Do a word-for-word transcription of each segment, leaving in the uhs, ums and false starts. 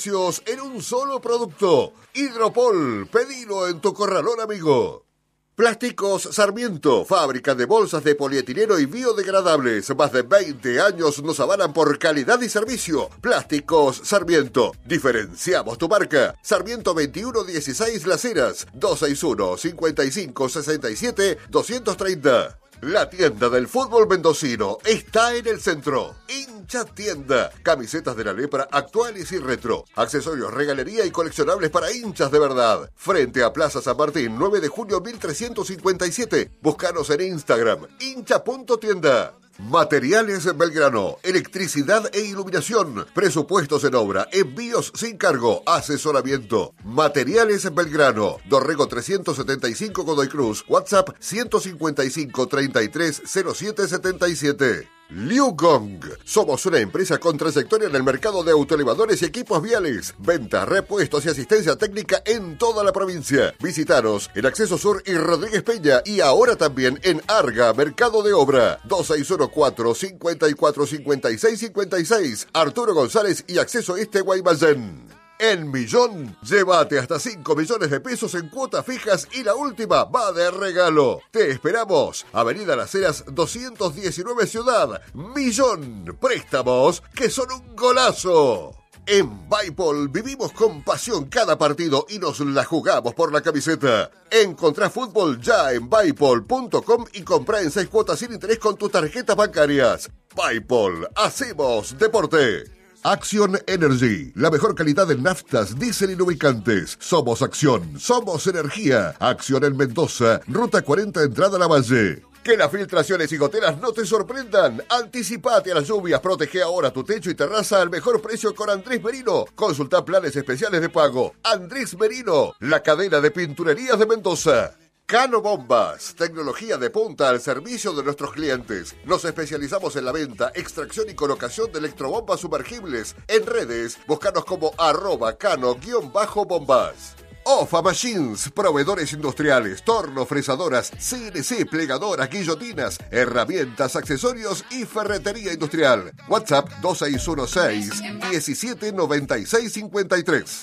precios en un solo producto. Hidropol, pedilo en tu corralón amigo. Plásticos Sarmiento, fábrica de bolsas de polietileno y biodegradables. Más de veinte años nos avalan por calidad y servicio. Plásticos Sarmiento. Diferenciamos tu marca. Sarmiento veintiuno dieciséis Las Heras, dos seis uno, cinco cinco, seis siete, dos tres cero. La tienda del fútbol mendocino está en el centro. Hincha Tienda. Camisetas de la lepra actuales y retro. Accesorios, regalería y coleccionables para hinchas de verdad. Frente a Plaza San Martín, nueve de junio mil trescientos cincuenta y siete. Búscanos en Instagram. hincha punto tienda. Materiales Belgrano, electricidad e iluminación, presupuestos en obra, envíos sin cargo, asesoramiento. Materiales Belgrano, Dorrego trescientos setenta y cinco Godoy Cruz, WhatsApp ciento cincuenta y cinco, treinta y tres, cero siete setenta y siete. Liu Gong. Somos una empresa con trayectoria en el mercado de autoelevadores y equipos viales. Ventas, repuestos y asistencia técnica en toda la provincia. Visítanos en Acceso Sur y Rodríguez Peña y ahora también en Arga, Mercado de Obra. dos seis uno cuatro, cinco cuatro, cinco seis cinco seis. Arturo González y Acceso Este Guaymallén. En Millón, llévate hasta cinco millones de pesos en cuotas fijas y la última va de regalo. Te esperamos. Avenida Las Heras doscientos diecinueve Ciudad. Millón. Préstamos que son un golazo. En Bipol vivimos con pasión cada partido y nos la jugamos por la camiseta. Encontrá fútbol ya en bipol punto com y comprá en seis cuotas sin interés con tus tarjetas bancarias. Bipol, hacemos deporte. Action Energy, la mejor calidad en naftas, diésel y lubricantes. Somos Acción, somos energía. Acción en Mendoza, Ruta cuarenta, entrada a la Valle. Que las filtraciones y goteras no te sorprendan. Anticipate a las lluvias, protege ahora tu techo y terraza al mejor precio con Andrés Merino. Consulta planes especiales de pago. Andrés Merino, la cadena de pinturerías de Mendoza. Cano Bombas, tecnología de punta al servicio de nuestros clientes. Nos especializamos en la venta, extracción y colocación de electrobombas sumergibles. En redes, búscanos como arroba cano-bombas. Ofa Machines, proveedores industriales, torno, fresadoras, C N C, plegadoras, guillotinas, herramientas, accesorios y ferretería industrial. WhatsApp dos seis uno seis, diecisiete noventa y seis cincuenta y tres.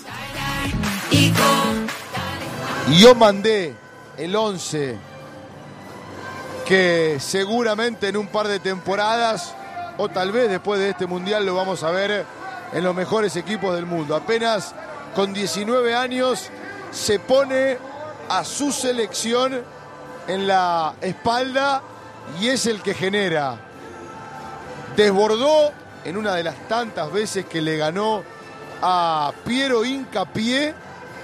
Yo mandé el once que seguramente en un par de temporadas o tal vez después de este mundial lo vamos a ver en los mejores equipos del mundo. Apenas con diecinueve años se pone a su selección en la espalda y es el que genera. Desbordó en una de las tantas veces que le ganó a Piero Hincapié.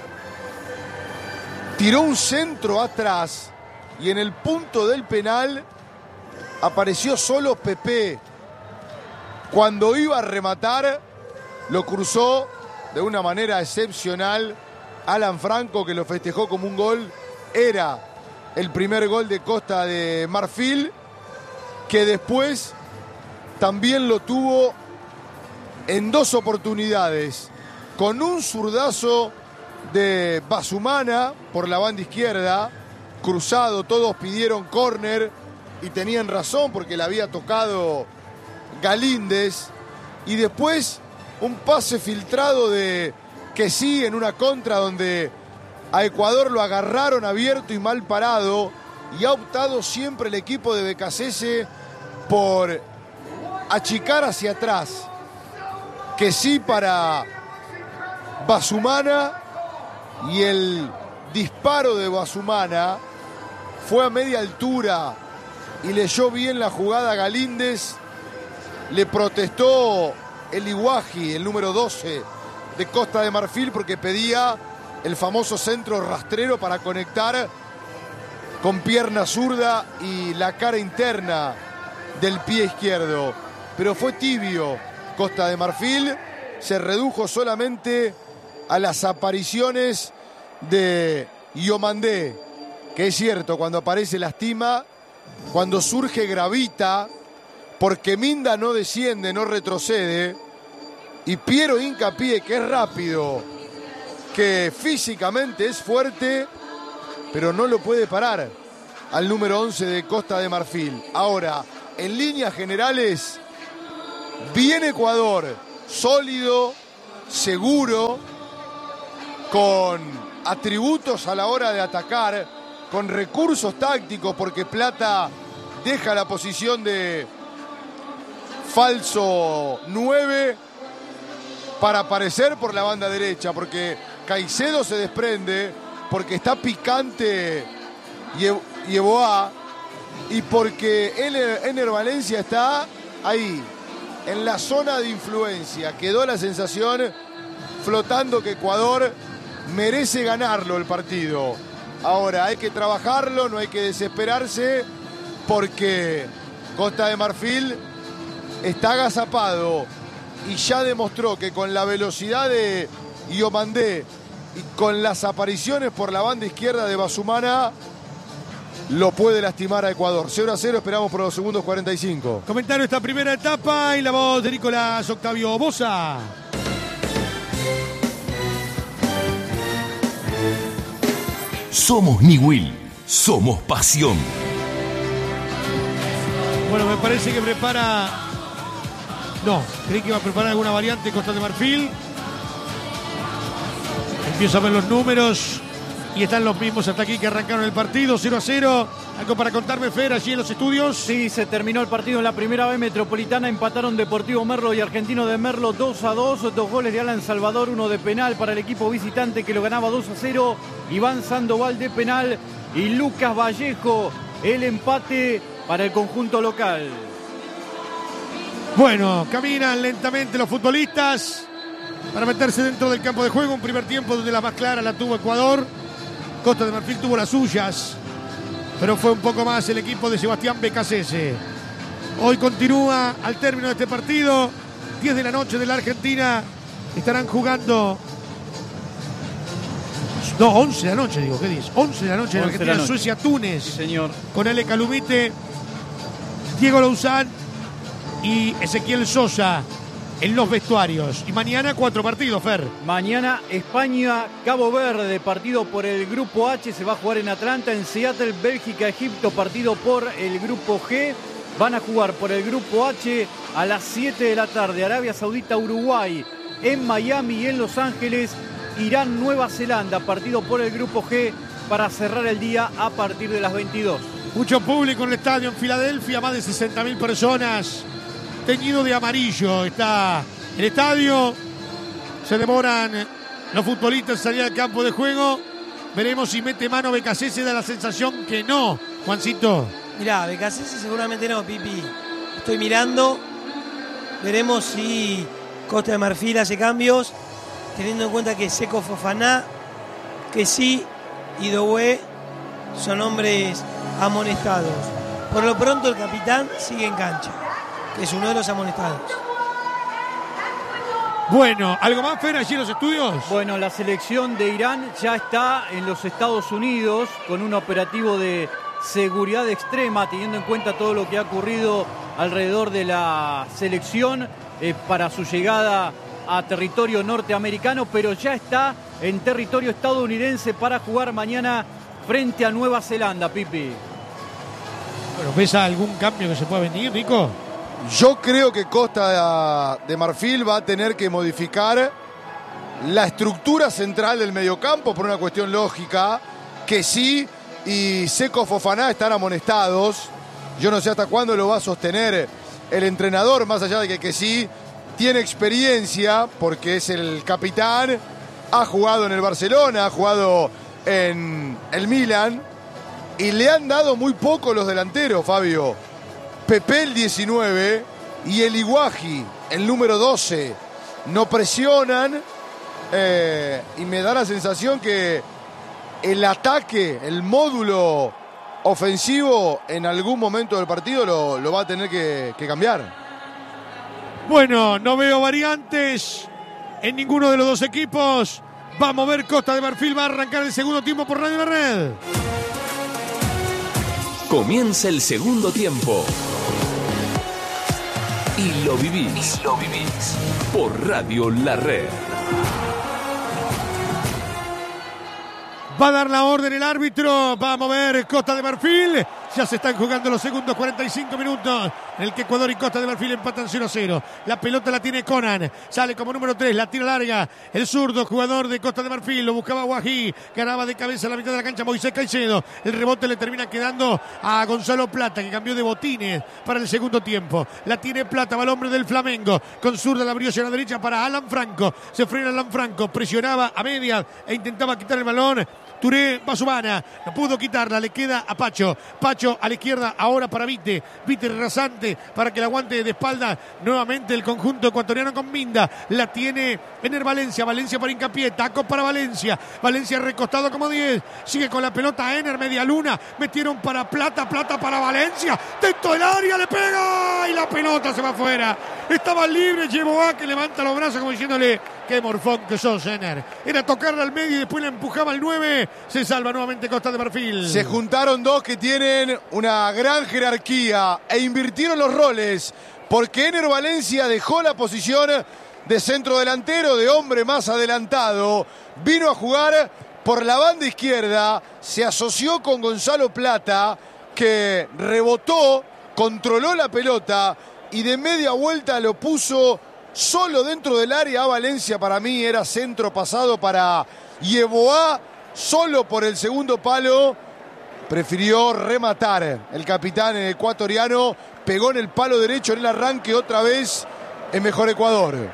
Tiró un centro atrás y en el punto del penal apareció solo Pepe. Cuando iba a rematar, lo cruzó de una manera excepcional Alan Franco, que lo festejó como un gol. Era el primer gol de Costa de Marfil, que después también lo tuvo en dos oportunidades, con un zurdazo de Basumana por la banda izquierda, cruzado. Todos pidieron córner y tenían razón porque le había tocado Galíndez. Y después un pase filtrado de que sí en una contra donde a Ecuador lo agarraron abierto y mal parado, y ha optado siempre el equipo de Becasese por achicar hacia atrás. Que sí para Basumana, y el disparo de Basumana fue a media altura y leyó bien la jugada Galíndez. Le protestó el Iguaji, el número doce de Costa de Marfil, porque pedía el famoso centro rastrero para conectar con pierna zurda y la cara interna del pie izquierdo. Pero fue tibio Costa de Marfil, se redujo solamente a las apariciones de Yomandé, que es cierto, cuando aparece lastima, cuando surge gravita, porque Minda no desciende, no retrocede, y Piero Hincapié, que es rápido, que físicamente es fuerte, pero no lo puede parar al número once de Costa de Marfil. Ahora, en líneas generales, bien Ecuador, sólido, seguro, con atributos a la hora de atacar, con recursos tácticos, porque Plata deja la posición de falso nueve para aparecer por la banda derecha, porque Caicedo se desprende, porque está picante Yeboah, y porque Ener Valencia está ahí, en la zona de influencia. Quedó la sensación flotando que Ecuador merece ganarlo el partido. Ahora hay que trabajarlo, no hay que desesperarse, porque Costa de Marfil está agazapado y ya demostró que con la velocidad de Iomandé y con las apariciones por la banda izquierda de Basumana lo puede lastimar a Ecuador. cero a cero, esperamos por los segundos cuarenta y cinco. Comentario esta primera etapa y la voz de Nicolás Octavio Boza. Somos Newell, somos pasión. Bueno, me parece que prepara... No, creí que iba a preparar alguna variante Costa de Marfil. Empiezo a ver los números y están los mismos hasta aquí que arrancaron el partido. cero a cero. ¿Algo para contarme, Fer, allí en los estudios? Sí, se terminó el partido en la primera B Metropolitana. Empataron Deportivo Merlo y Argentino de Merlo dos a dos. Dos goles de Alan Salvador, uno de penal para el equipo visitante que lo ganaba dos a cero. Iván Sandoval de penal y Lucas Vallejo el empate para el conjunto local. Bueno, caminan lentamente los futbolistas para meterse dentro del campo de juego. Un primer tiempo donde la más clara la tuvo Ecuador. Costa de Marfil tuvo las suyas, pero fue un poco más el equipo de Sebastián Becasese. Hoy continúa al término de este partido. diez de la noche de la Argentina. Estarán jugando... No, once de la noche, digo, ¿qué dices? once de la noche de la Argentina, Suecia-Túnez. Sí, señor. Con Ale Calumite, Diego Louzán y Ezequiel Sosa en los vestuarios. Y mañana cuatro partidos, Fer. Mañana España, Cabo Verde, partido por el Grupo H, se va a jugar en Atlanta. En Seattle, Bélgica, Egipto, partido por el Grupo G. Van a jugar por el Grupo H a las siete de la tarde. Arabia Saudita, Uruguay. En Miami y en Los Ángeles, Irán, Nueva Zelanda, partido por el Grupo G para cerrar el día a partir de las veintidós. Mucho público en el estadio en Filadelfia, más de sesenta mil personas. Teñido de amarillo está el estadio. Se demoran los futbolistas en salir al campo de juego. Veremos si mete mano Becasese. Da la sensación que no, Juancito. Mirá, Becasese seguramente no, Pipi. Estoy mirando. Veremos si Costa de Marfil hace cambios, teniendo en cuenta que Seko Fofana, que sí, y Doué son hombres amonestados. Por lo pronto el capitán sigue en cancha, que es uno de los amonestados. Bueno, ¿algo más, Fer, allí en los estudios? Bueno, la selección de Irán ya está en los Estados Unidos con un operativo de seguridad extrema, teniendo en cuenta todo lo que ha ocurrido alrededor de la selección eh, para su llegada a territorio norteamericano, pero ya está en territorio estadounidense para jugar mañana frente a Nueva Zelanda, Pipi. Bueno, ¿ves algún cambio que se pueda venir, Nico? Yo creo que Costa de Marfil va a tener que modificar la estructura central del mediocampo por una cuestión lógica, que sí y Seko Fofana están amonestados. Yo no sé hasta cuándo lo va a sostener el entrenador, más allá de que, que sí tiene experiencia, porque es el capitán, ha jugado en el Barcelona, ha jugado en el Milan, y le han dado muy poco los delanteros, Fabio. Pepe el diecinueve y el Iguaji, el número doce, no presionan, eh, y me da la sensación que el ataque, el módulo ofensivo en algún momento del partido lo, lo va a tener que, que cambiar. Bueno, no veo variantes en ninguno de los dos equipos. Va a mover Costa de Marfil, va a arrancar el segundo tiempo por Radio La Red. Comienza el segundo tiempo. Y lo vivís, y lo vivís por Radio La Red. Va a dar la orden el árbitro, va a mover Costa de Marfil. Ya se están jugando los segundos cuarenta y cinco minutos en el que Ecuador y Costa de Marfil empatan cero a cero. La pelota la tiene Conan, sale como número tres, la tira larga. El zurdo jugador de Costa de Marfil, lo buscaba Guají, ganaba de cabeza a la mitad de la cancha Moisés Caicedo. El rebote le termina quedando a Gonzalo Plata, que cambió de botines para el segundo tiempo. La tiene Plata, va el hombre del Flamengo. Con zurda la abrió hacia la derecha para Alan Franco. Se frena Alan Franco, presionaba a media e intentaba quitar el balón. Touré Basumana, no pudo quitarla, le queda a Pacho. Pacho a la izquierda, ahora para Vite. Vite rasante para que la aguante de espalda nuevamente el conjunto ecuatoriano con Minda. La tiene Ener Valencia, Valencia para Hincapié, taco para Valencia. Valencia recostado como diez, sigue con la pelota Ener, media luna. Metieron para Plata, Plata para Valencia. Dentro del área, le pega y la pelota se va afuera. Estaba libre, llevó a que levanta los brazos como diciéndole: qué morfón que sos, Ener. Era tocarla al medio y después la empujaba al nueve. Se salva nuevamente Costa de Marfil. Se juntaron dos que tienen una gran jerarquía e invirtieron los roles, porque Ener Valencia dejó la posición de centro delantero, de hombre más adelantado, vino a jugar por la banda izquierda, se asoció con Gonzalo Plata, que rebotó, controló la pelota y de media vuelta lo puso solo dentro del área a Valencia. Para mí era centro pasado para Yeboah, solo por el segundo palo. Prefirió rematar el capitán ecuatoriano, pegó en el palo derecho en el arranque, otra vez en mejor Ecuador.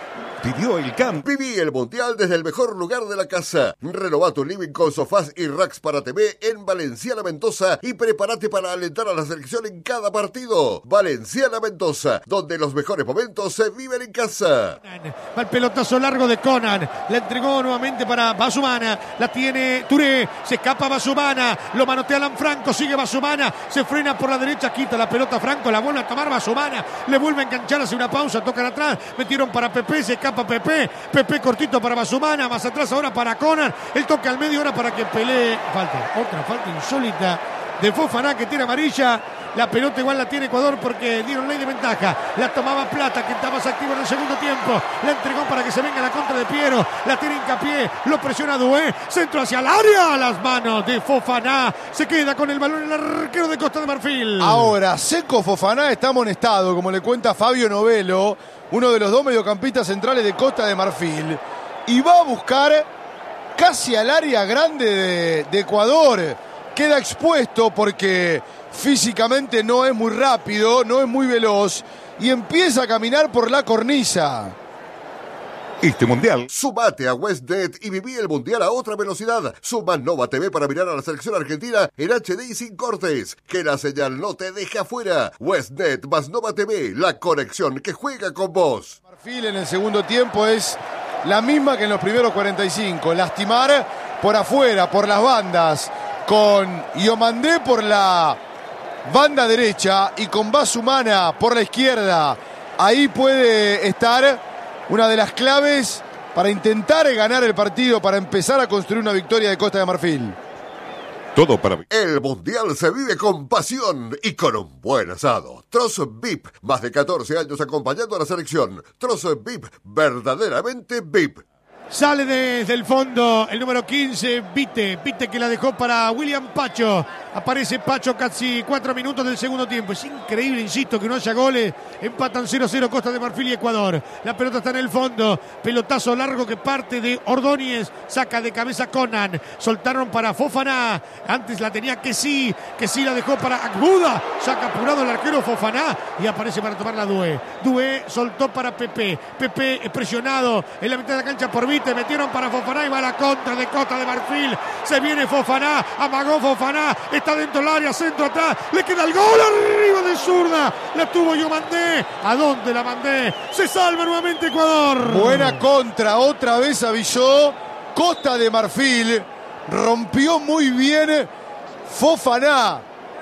Pidió el cambio. Viví el Mundial desde el mejor lugar de la casa. Renova tu living con sofás y racks para T V en Valenciana Mendoza y prepárate para alentar a la selección en cada partido. Valenciana Mendoza, donde los mejores momentos se viven en casa. Va el pelotazo largo de Conan. La entregó nuevamente para Basumana. La tiene Touré. Se escapa Basumana. Lo manotea Alan Franco. Sigue Basumana. Se frena por la derecha. Quita la pelota Franco. La vuelve a tomar Basumana. Le vuelve a enganchar. Hace una pausa. Tocan atrás. Metieron para Pepe. Se escapa Pepe, Pepe cortito para Basumana, más atrás ahora para Conan, el toque al medio ahora para que pelee, falta, otra falta insólita de Fofana que tiene amarilla. La pelota igual la tiene Ecuador porque dieron ley de ventaja. La tomaba Plata, que está más activo en el segundo tiempo. La entregó para que se venga la contra de Piero. La tiene Hincapié, lo presiona Dué. Centro hacia el área, a las manos de Fofana. Se queda con el balón el arquero de Costa de Marfil. Ahora, Seco Fofana está amonestado, como le cuenta Fabio Novelo, uno de los dos mediocampistas centrales de Costa de Marfil. Y va a buscar casi al área grande de, de Ecuador. Queda expuesto porque físicamente no es muy rápido, no es muy veloz y empieza a caminar por la cornisa. Este mundial, sumate a Westnet y viví el mundial a otra velocidad. Suma Nova T V para mirar a la selección argentina en H D y sin cortes. Que la señal no te deje afuera. Westnet más Nova T V, la conexión que juega con vos. Marfil en el segundo tiempo es la misma que en los primeros cuarenta y cinco. Lastimar por afuera, por las bandas, con Iomandé por la banda derecha y con Basumana por la izquierda. Ahí puede estar una de las claves para intentar ganar el partido, para empezar a construir una victoria de Costa de Marfil. Todo para mí. El mundial se vive con pasión y con un buen asado. Trozo V I P, más de catorce años acompañando a la selección. Trozo V I P, verdaderamente V I P. Sale desde el fondo el número quince, Vite. Vite que la dejó para William Pacho. Aparece Pacho casi cuatro minutos del segundo tiempo. Es increíble, insisto, que no haya goles. Empatan cero a cero Costa de Marfil y Ecuador. La pelota está en el fondo. Pelotazo largo que parte de Ordóñez. Saca de cabeza Conan. Soltaron para Fofana. Antes la tenía que sí. Que sí la dejó para Agbuda. Saca apurado el arquero Fofana. Y aparece para tomar la Dué. Dué soltó para Pepe. Pepe presionado en la mitad de la cancha por Vite. Metieron para Fofana y va a la contra de Costa de Marfil. Se viene Fofana. Amagó Fofana. Está dentro del área, centro atrás, le queda el gol arriba de zurda, la tuvo yo mandé, ¿a dónde la mandé? Se salva nuevamente Ecuador. Buena contra, otra vez avisó Costa de Marfil, rompió muy bien Fofana,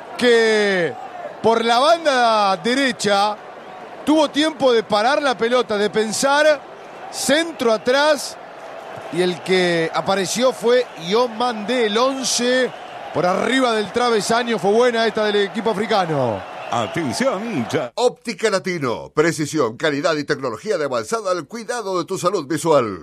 que por la banda derecha tuvo tiempo de parar la pelota, de pensar, centro atrás, y el que apareció fue Iomandé, el once. Por arriba del travesaño, fue buena esta del equipo africano. Atención, ya. Óptica Latino. Precisión, calidad y tecnología de avanzada al cuidado de tu salud visual.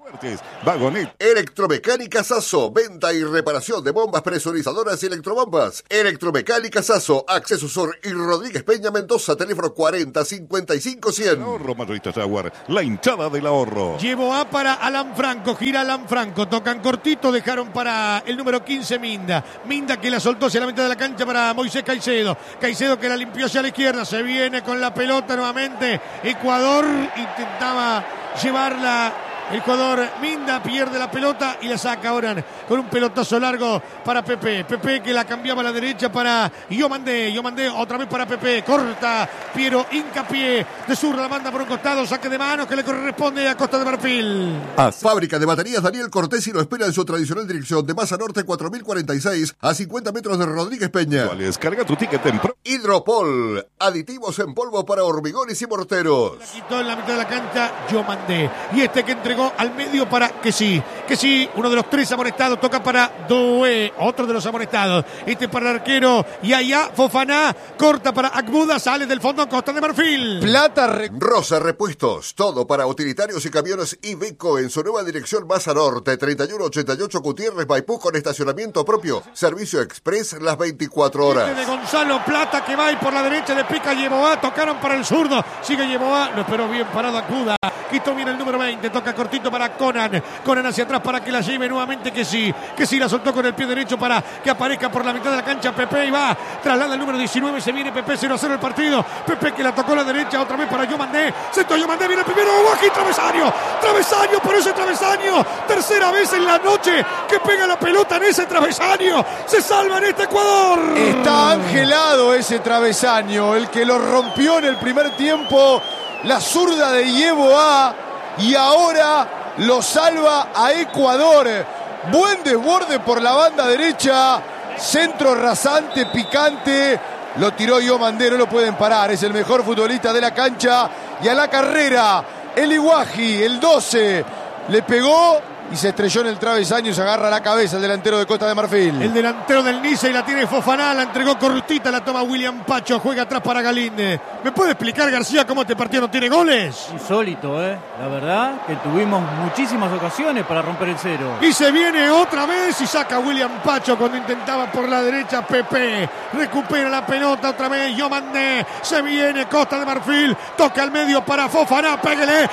Vagonet. Electromecánica Sasso, venta y reparación de bombas presurizadoras y electrobombas. Electromecánica Sasso, Acceso Sur y Rodríguez Peña Mendoza, teléfono cuarenta cincuenta y cinco cien. Ahorro Madridista Tower, la hinchada del ahorro. Llevo A para Alan Franco, gira Alan Franco, tocan cortito, dejaron para el número quince Minda. Minda que la soltó hacia la mitad de la cancha para Moisés Caicedo. Caicedo que la limpió hacia la izquierda, se viene con la pelota nuevamente. Ecuador intentaba llevarla. El jugador Minda pierde la pelota y la saca ahora con un pelotazo largo para Pepe. Pepe que la cambiaba a la derecha para Yomandé. Yomandé otra vez para Pepe. Corta Piero, hincapié de zurda, la manda por un costado. Saque de manos que le corresponde a Costa de Marfil. Ah, Fábrica de baterías Daniel Cortés y lo espera en su tradicional dirección de Masa Norte cuatro mil cuarenta y seis a cincuenta metros de Rodríguez Peña. Descarga tu ticket en Pro. Hidropol, aditivos en polvo para hormigones y morteros. La quitó en la mitad de la cancha Yomandé. Y este que entregó al medio para que sí, que sí, uno de los tres amonestados, toca para Doué, otro de los amonestados, este para el arquero, y allá Fofana, corta para Agbuda, sale del fondo Costa de Marfil. Plata re... Rosa Repuestos, todo para utilitarios y camiones Iveco en su nueva dirección Masa Norte, treinta y uno ochenta y ocho Gutiérrez, Maipú, con estacionamiento propio, servicio express las veinticuatro horas. Este de Gonzalo Plata que va y por la derecha le pica Yeboa, tocaron para el zurdo, sigue Yeboa, lo esperó bien parado Agbuda, quitó bien el número veinte, toca cortito para Conan, Conan hacia atrás para que la lleve nuevamente, que sí, que sí, la soltó con el pie derecho para que aparezca por la mitad de la cancha Pepe y va, traslada el número diecinueve, se viene Pepe, cero a cero el partido, Pepe que la tocó a la derecha otra vez para Yomandé, centro Yomandé, viene el primero, aquí travesaño, travesaño, por ese travesaño, tercera vez en la noche que pega la pelota en ese travesaño, se salva en este Ecuador. Está angelado ese travesaño, el que lo rompió en el primer tiempo, la zurda de Yeboa, y ahora lo salva a Ecuador. Buen desborde por la banda derecha, centro rasante, picante, lo tiró Yomandé, no lo pueden parar, es el mejor futbolista de la cancha. Y a la carrera, el Iguaji, el doce, le pegó y se estrelló en el travesaño y se agarra la cabeza el delantero de Costa de Marfil. El delantero del Nice y la tiene Fofana, la entregó cortita, la toma William Pacho, juega atrás para Galíndez. ¿Me puede explicar, García, cómo este partido no tiene goles? Insólito, ¿eh? La verdad que tuvimos muchísimas ocasiones para romper el cero. Y se viene otra vez y saca William Pacho cuando intentaba por la derecha Pepe. Recupera la pelota otra vez Yomandé. Se viene Costa de Marfil, toca al medio para Fofana, pégale.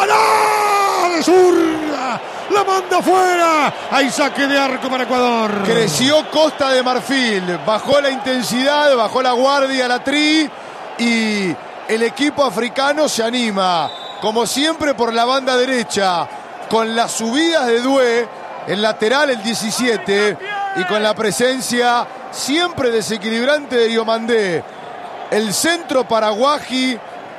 ¡Fofana! De zurda. La manda afuera. Hay saque de arco para Ecuador. Creció Costa de Marfil. Bajó la intensidad, bajó la guardia, la tri. Y el equipo africano se anima. Como siempre por la banda derecha. Con las subidas de Doué. El lateral, el diecisiete. Y con la presencia siempre desequilibrante de Yomandé. El centro paraguaji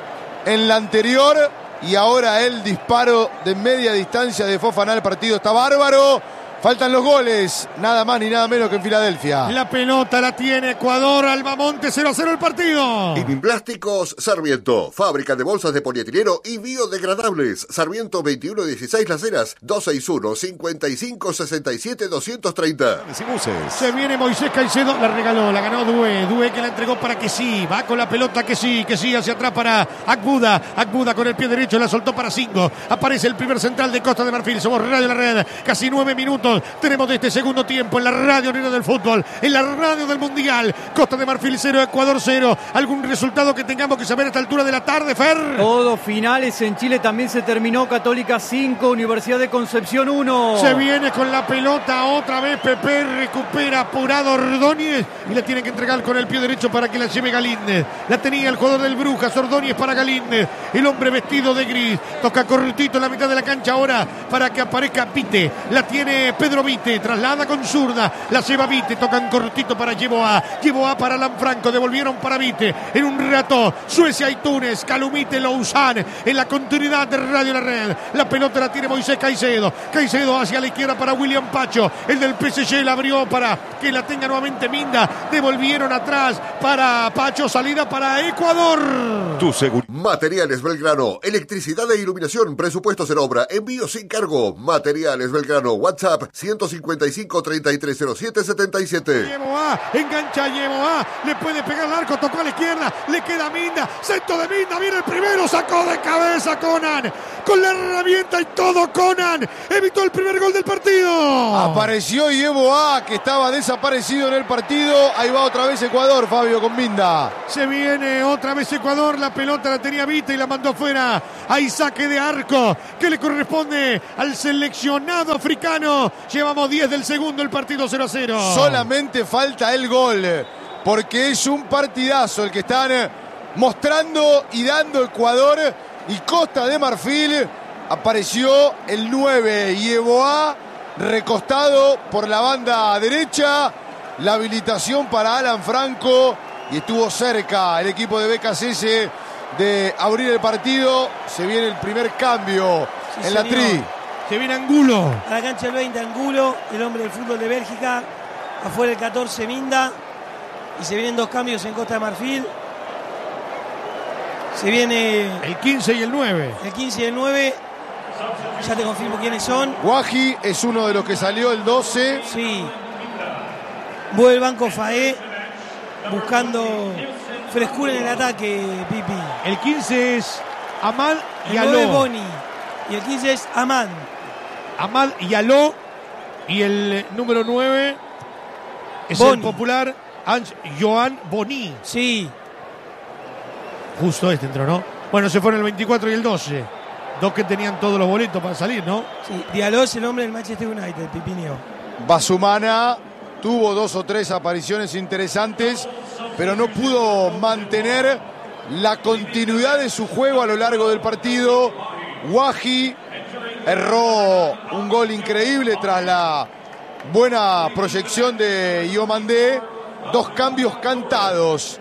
en la anterior. Y ahora el disparo de media distancia de Fofana. El partido está bárbaro. Faltan los goles, nada más ni nada menos que en Filadelfia. La pelota la tiene Ecuador, Albamonte, cero a cero el partido. Plásticos Sarmiento, fábrica de bolsas de polietileno y biodegradables. Sarmiento veintiuno dieciséis Las Heras, dos seis uno, cinco cinco, seis siete, dos tres cero. Se viene Moisés Caicedo, la regaló, la ganó Doué. Doué que la entregó para que sí, va con la pelota que sí, que sí, hacia atrás para Agbuda. Agbuda con el pie derecho, la soltó para Cinco. Aparece el primer central de Costa de Marfil. Somos Radio La Red, casi nueve minutos. Tenemos de este segundo tiempo en la Radio Unida del Fútbol, en la radio del Mundial. Costa de Marfil cero, Ecuador cero. ¿Algún resultado que tengamos que saber a esta altura de la tarde, Fer? Todos finales en Chile también se terminó. Católica cinco, Universidad de Concepción uno. Se viene con la pelota otra vez Pepe, recupera apurado Ordóñez y la tiene que entregar con el pie derecho para que la lleve Galíndez. La tenía el jugador del Brujas, Ordóñez para Galíndez, el hombre vestido de gris. Toca cortito en la mitad de la cancha ahora para que aparezca Vite. La tiene Pedro Vite, traslada con zurda, la lleva Vite, tocan cortito para Yeboa, Yeboa para Alan Franco, devolvieron para Vite, en un rato Suecia y Túnez, Calumite, Lausanne, en la continuidad de Radio La Red, la pelota la tiene Moisés Caicedo, Caicedo hacia la izquierda para William Pacho, el del P S G la abrió para que la tenga nuevamente Minda, devolvieron atrás para Pacho, salida para Ecuador. Tu seguro. Materiales Belgrano, electricidad e iluminación, presupuestos en obra, envío sin cargo. Materiales Belgrano, WhatsApp ciento cincuenta y cinco, treinta y tres cero siete, setenta y siete. Yeboa, engancha Yeboa, le puede pegar el arco, tocó a la izquierda, le queda Minda, centro de Minda, viene el primero, sacó de cabeza Conan, con la herramienta y todo. Conan evitó el primer gol del partido. Apareció Yeboah, que estaba desaparecido en el partido. Ahí va otra vez Ecuador, Fabio, con Minda. Se viene otra vez Ecuador. La pelota la tenía Vita y la mandó afuera. Hay saque de arco que le corresponde al seleccionado africano. Llevamos diez del segundo, el partido cero a cero. Solamente falta el gol, porque es un partidazo el que están mostrando y dando Ecuador y Costa de Marfil. Apareció el nueve, Yeboah, recostado por la banda derecha. La habilitación para Alan Franco y estuvo cerca el equipo de B K C S de abrir el partido. Se viene el primer cambio Sí, en la señor. tri. Se viene Angulo. A la cancha el veinte, Angulo, el hombre del fútbol de Bélgica. Afuera el catorce, Minda. Y se vienen dos cambios en Costa de Marfil. Se viene El quince y el nueve. el quince y el nueve. Ya te confirmo quiénes son. Guaji es uno de los que salió el doce. Sí. Vuelve el banco Faé buscando frescura en el ataque, Pipi. El quince es Amad y El nueve es Aló. Boni. Y el quince es Amán. Amad y Aló. Y el número nueve es Boni. el popular Ange Joan Boni. Sí. Justo este entró, ¿no? Bueno, se fueron el veinticuatro y el doce. Dos que tenían todos los boletos para salir, ¿no? Sí. Diallo es el hombre del Manchester United, Pipinio. Basumana tuvo dos o tres apariciones interesantes, pero no pudo mantener la continuidad de su juego a lo largo del partido. Guaji erró un gol increíble tras la buena proyección de Iomandé. Dos cambios cantados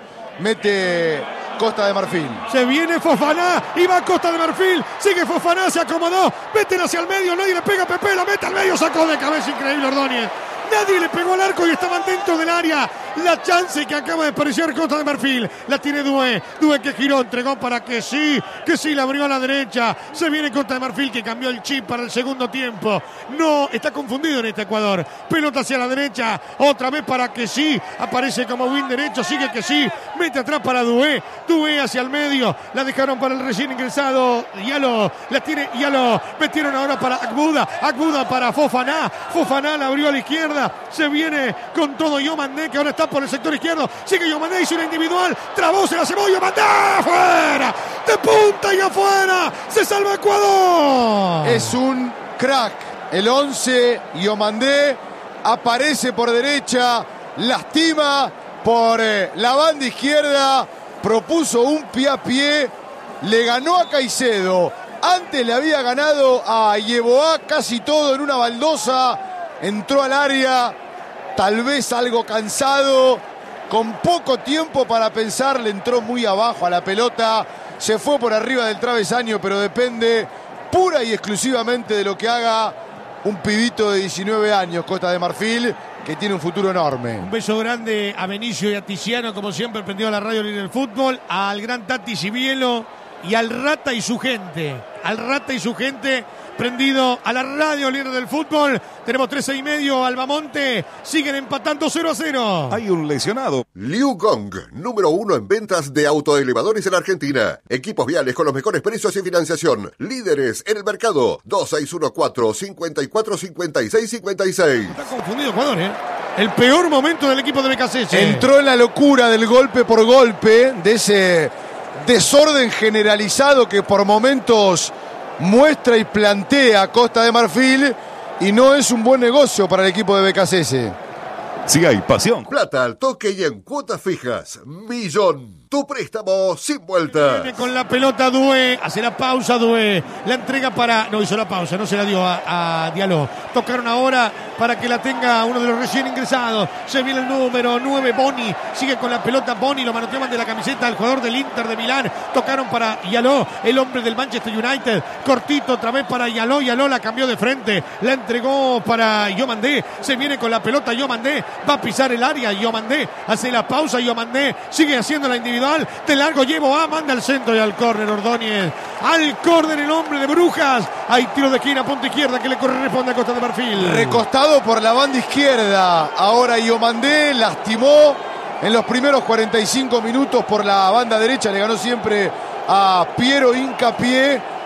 mete Costa de Marfil. Se viene Fofaná y va Costa de Marfil. Sigue Fofaná, se acomodó. Meten hacia el medio, nadie le pega a Pepe, la mete al medio, sacó de cabeza, increíble Ordóñez. Nadie le pegó al arco y estaban dentro del área. La chance que acaba de aparecer Costa de Marfil la tiene Dué. Dué que giró, entregó para que sí, que sí, la abrió a la derecha. Se viene Costa de Marfil que cambió el chip para el segundo tiempo. No, está confundido en este Ecuador. Pelota hacia la derecha, otra vez para que sí. Aparece como win derecho, sigue que sí. Mete atrás para Dué. Dué hacia el medio. La dejaron para el recién ingresado Yalo. La tiene Yalo. Metieron ahora para Agbuda. Agbuda para Fofaná. Fofaná la abrió a la izquierda. Se viene con todo Iomandé, que ahora está por el sector izquierdo. Sigue Iomandé, hizo una individual. Trabó, se la cebó Iomandé. ¡Afuera! De punta y afuera. Se salva Ecuador. Es un crack. El once, Iomandé, aparece por derecha. Lastima por eh, la banda izquierda. Propuso un pie a pie. Le ganó a Caicedo. Antes le había ganado a Yeboah casi todo en una baldosa. Entró al área, tal vez algo cansado, con poco tiempo para pensar, le entró muy abajo a la pelota, se fue por arriba del travesaño, pero depende pura y exclusivamente de lo que haga un pibito de diecinueve años, Costa de Marfil, que tiene un futuro enorme. Un beso grande a Benicio y a Tiziano, como siempre, prendido a la radio Líder del Fútbol, al gran Tati Sibielo y al Rata y su gente. Al Rata y su gente, prendido a la radio Líder del Fútbol. Tenemos trece y medio, Albamonte. Siguen empatando cero a cero. Hay un lesionado. Liu Gong, número uno en ventas de autoelevadores en Argentina. Equipos viales con los mejores precios y financiación. Líderes en el mercado. dos seis uno cuatro, cinco cuatro, cinco seis cinco seis. Está confundido Ecuador, ¿eh? El peor momento del equipo de B K C S. Entró en la locura del golpe por golpe, de ese desorden generalizado que por momentos muestra y plantea Costa de Marfil, y no es un buen negocio para el equipo de B K C S. Si hay pasión. Plata al toque y en cuotas fijas. Millón. Tu préstamo sin vuelta. Viene con la pelota Dué, hace la pausa Dué, la entrega para... No hizo la pausa, no se la dio a, a Diallo. Tocaron ahora para que la tenga uno de los recién ingresados. Se viene el número nueve, Boni. Sigue con la pelota Boni, lo manoteaban de la camiseta al jugador del Inter de Milán. Tocaron para Diallo, el hombre del Manchester United. Cortito otra vez para Diallo, Diallo la cambió de frente. La entregó para Iomandé. Se viene con la pelota Iomandé. Va a pisar el área Iomandé. Hace la pausa Iomandé. Sigue haciendo la individual. De largo llevo a, manda al centro y al córner Ordóñez. Al córner el hombre de Brujas. Hay tiro de esquina, punta izquierda que le corresponde a Costa de Marfil. Recostado por la banda izquierda. Ahora Iomandé lastimó en los primeros cuarenta y cinco minutos por la banda derecha. Le ganó siempre a Piero Hincapié.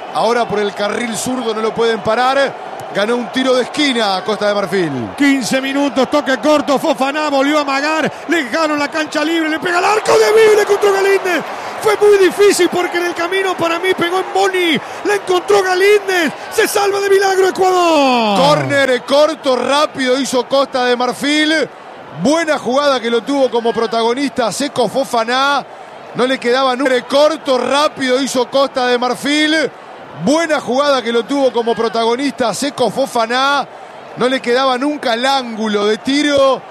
Ahora por el carril zurdo no lo pueden parar. Ganó un tiro de esquina a Costa de Marfil. quince minutos, toque corto, Fofana volvió a amagar, le dejaron la cancha libre, le pega al arco de Vible contra Galíndez. Fue muy difícil porque en el camino para mí pegó en Boni, la encontró Galíndez, se salva de milagro Ecuador. Córner corto, rápido hizo Costa de Marfil. Buena jugada que lo tuvo como protagonista Seko Fofana. No le quedaba nunca. Corto, rápido hizo Costa de Marfil. Buena jugada que lo tuvo como protagonista Seko Fofana. No le quedaba nunca el ángulo de tiro.